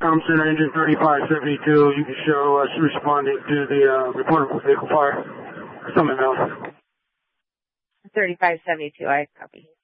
Thompson, engine 3572. You can show us responding to the reportable vehicle fire. Something else. 3572, I copy.